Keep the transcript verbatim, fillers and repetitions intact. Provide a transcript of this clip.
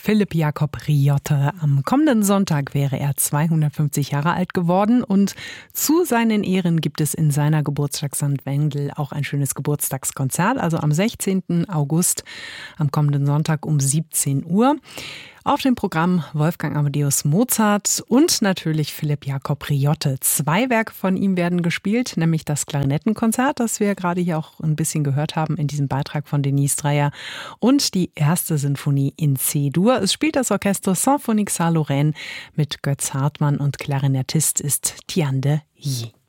Philipp Jakob Riotte. Am kommenden Sonntag wäre er zweihundertfünfzig Jahre alt geworden und zu seinen Ehren gibt es in seiner Geburtstagsstadt Sankt Wendel auch ein schönes Geburtstagskonzert, also am sechzehnten August, am kommenden Sonntag um siebzehn Uhr. Auf dem Programm Wolfgang Amadeus Mozart und natürlich Philipp Jakob Riotte. Zwei Werke von ihm werden gespielt, nämlich das Klarinettenkonzert, das wir gerade hier auch ein bisschen gehört haben in diesem Beitrag von Denise Dreyer, und die erste Sinfonie in C-Dur. Es spielt das Orchester Symphonique Saint-Lorraine mit Götz Hartmann und Klarinettist ist Tian de Yi.